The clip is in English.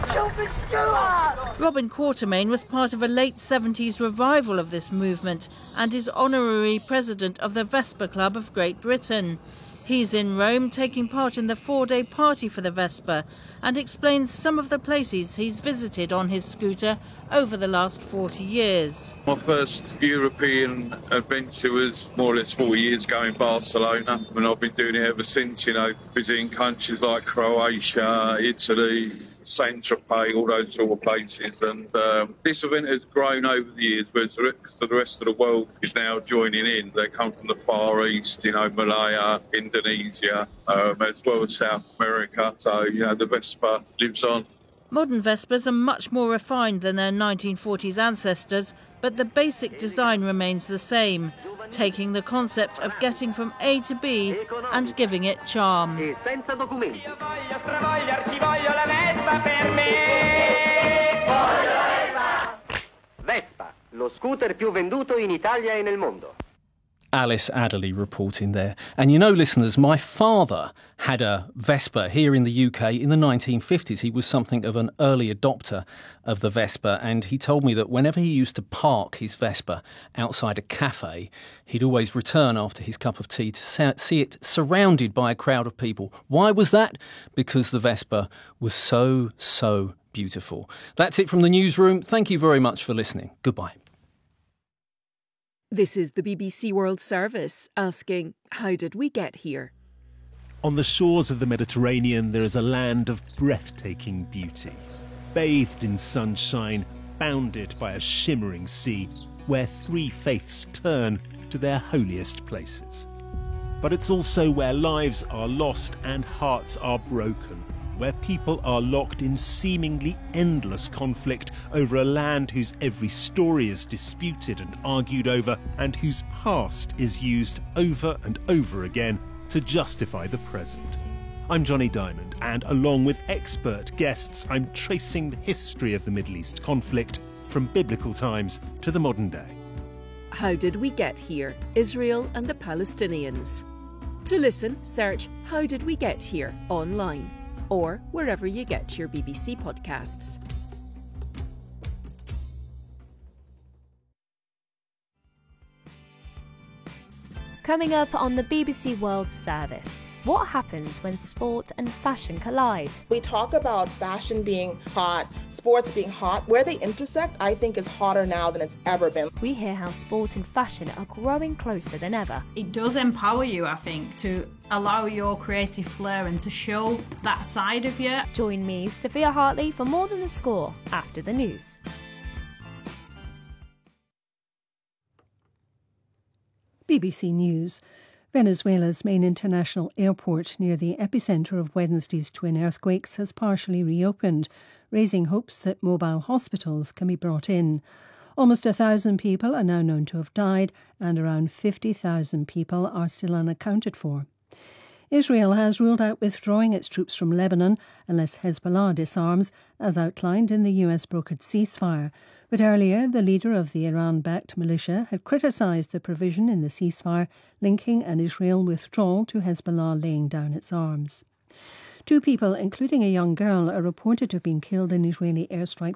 Robin Quatermain was part of a late 70s revival of this movement and is honorary president of the Vespa Club of Great Britain. He's in Rome taking part in the 4-day party for the Vespa and explains some of the places he's visited on his scooter over the last 40 years. My first European adventure was more or less 40 years ago in Barcelona, and I've been doing it ever since, visiting countries like Croatia, Italy, Saint-Tropez, all those sort of places. And this event has grown over the years, whereas the rest of the world is now joining in. They come from the Far East, Malaya, Indonesia, as well as South America. So, the Vespa lives on. Modern Vespas are much more refined than their 1940s ancestors, but the basic design remains the same, taking the concept of getting from A to B and giving it charm. Vespa, lo scooter più venduto in Italia e nel mondo. Alice Adderley reporting there. And listeners, my father had a Vespa here in the UK in the 1950s. He was something of an early adopter of the Vespa, and he told me that whenever he used to park his Vespa outside a cafe, he'd always return after his cup of tea to see it surrounded by a crowd of people. Why was that? Because the Vespa was so, so beautiful. That's it from the newsroom. Thank you very much for listening. Goodbye. This is the BBC World Service asking, how did we get here? On the shores of the Mediterranean, there is a land of breathtaking beauty, bathed in sunshine, bounded by a shimmering sea, where 3 faiths turn to their holiest places. But it's also where lives are lost and hearts are broken, where people are locked in seemingly endless conflict over a land whose every story is disputed and argued over, and whose past is used over and over again to justify the present. I'm Johnny Diamond, and along with expert guests, I'm tracing the history of the Middle East conflict from biblical times to the modern day. How did we get here? Israel and the Palestinians. To listen, search How Did We Get Here online, or wherever you get your BBC podcasts. Coming up on the BBC World Service, what happens when sport and fashion collide? We talk about fashion being hot, sports being hot. Where they intersect, I think, is hotter now than it's ever been. We hear how sport and fashion are growing closer than ever. It does empower you, I think, to allow your creative flair and to show that side of you. Join me, Sophia Hartley, for More Than the Score after the news. BBC News. Venezuela's main international airport near the epicentre of Wednesday's twin earthquakes has partially reopened, raising hopes that mobile hospitals can be brought in. Almost 1,000 people are now known to have died, and around 50,000 people are still unaccounted for. Israel has ruled out withdrawing its troops from Lebanon unless Hezbollah disarms, as outlined in the US-brokered ceasefire. But earlier, the leader of the Iran-backed militia had criticised the provision in the ceasefire linking an Israel withdrawal to Hezbollah laying down its arms. 2 people, including a young girl, are reported to have been killed in Israeli airstrikes